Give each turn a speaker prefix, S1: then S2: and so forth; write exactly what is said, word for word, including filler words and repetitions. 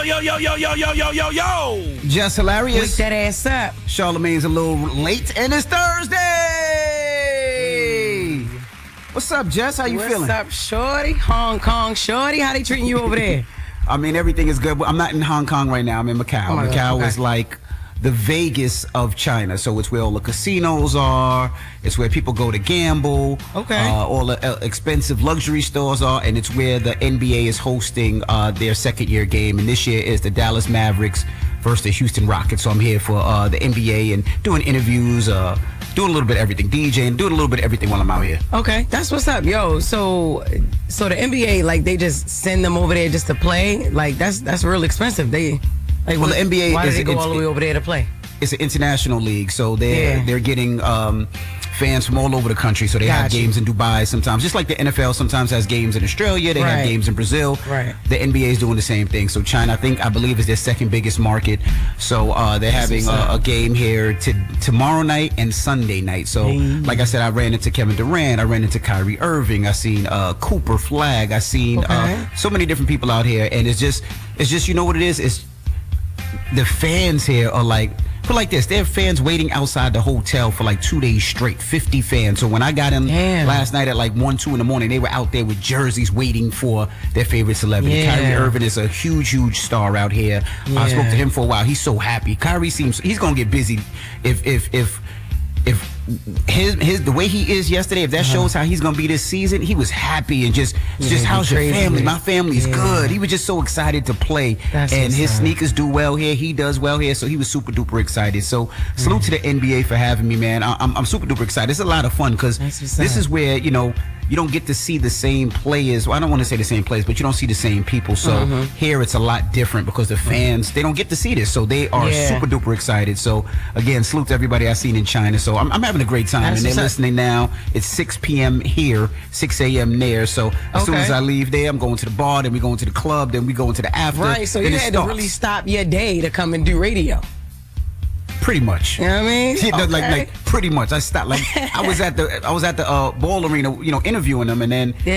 S1: yo, yo, yo, yo, yo, yo, yo, yo.
S2: Just hilarious.
S3: Wake that ass up.
S2: Charlemagne's a little late, and it's Thursday. What's up, Jess? How you
S3: What's
S2: feeling?
S3: up, shorty? Hong Kong shorty? How they treating you over there?
S2: I mean, everything is good. I'm not in Hong Kong right now. I'm in Macau.
S3: Oh my
S2: Macau
S3: God, okay.
S2: is like the Vegas of China. So it's where all the casinos are. It's where people go to gamble.
S3: Okay.
S2: Uh, all the uh, expensive luxury stores are. And it's where the N B A is hosting uh, their second year game. And this year is the Dallas Mavericks versus the Houston Rockets. So I'm here for uh, the N B A and doing interviews, uh, doing a little bit of everything, DJing, doing a little bit of everything while I'm out here.
S3: Okay, that's what's up, yo. So, so the N B A, like, they just send them over there just to play. Like, that's that's real expensive. They, like,
S2: Well, the N B A
S3: why
S2: is-
S3: do they go
S2: it's-
S3: all the way over there to play?
S2: It's an international league, so they're
S3: Yeah.
S2: they're getting um, fans from all over the country. So they have
S3: Gotcha.
S2: games in Dubai sometimes, just like the N F L sometimes has games in Australia. They have
S3: Right.
S2: games in Brazil.
S3: Right.
S2: The N B A is doing the same thing. So China, I think, I believe, is their second biggest market. So uh, they're having
S3: what's
S2: a,
S3: up.
S2: a game here to, tomorrow night and Sunday night. So,
S3: Hey.
S2: like I said, I ran into Kevin Durant. I ran into Kyrie Irving. I seen uh, Cooper Flag. I seen
S3: Okay.
S2: uh, so many different people out here, and it's just, it's just, you know what it is? It's the fans here are like, put like this, they're fans waiting outside the hotel for like two days straight, fifty fans. So when I got in
S3: Damn.
S2: last night at like one, two in the morning, they were out there with jerseys waiting for their favorite celebrity.
S3: Yeah.
S2: Kyrie Irving is a huge, huge star out here. I spoke
S3: Yeah.
S2: to him for a while. He's so happy. Kyrie seems, he's going to get busy if, if, if, if his his the way he is yesterday, if that shows how he's gonna be this season, he was happy and just
S3: Yeah,
S2: just
S3: be
S2: how's your
S3: crazy
S2: family?
S3: with
S2: My
S3: it.
S2: family's
S3: Yeah.
S2: good. He was just so excited to play,
S3: That's
S2: and
S3: what's
S2: his
S3: up.
S2: sneakers do well here. He does well here, so he was super duper excited. So salute to the N B A for having me, man. I, I'm I'm super duper excited. It's a lot of fun because
S3: That's
S2: this
S3: what's up.
S2: is where you know. You don't get to see the same players. Well, I don't want to say the same players, but you don't see the same people. So
S3: Mm-hmm.
S2: here it's a lot different because the fans, they don't get to see this. So they are
S3: Yeah.
S2: super duper excited. So again, salute to everybody I've seen in China. So I'm, I'm having a great time.
S3: That's
S2: and they're
S3: what's up.
S2: listening now. It's six p.m. here, six a.m. there. So as soon
S3: Okay.
S2: as I leave there, I'm going to the bar, then we going to the club, then we going to the after.
S3: Right, so
S2: then
S3: you
S2: it
S3: had
S2: starts.
S3: to really stop your day to come and do radio.
S2: Pretty much.
S3: You know what I mean?
S2: Yeah, no, like,
S3: Okay.
S2: like pretty much. I stopped. Like I was at the I was at the uh, ball arena, you know, interviewing them, and then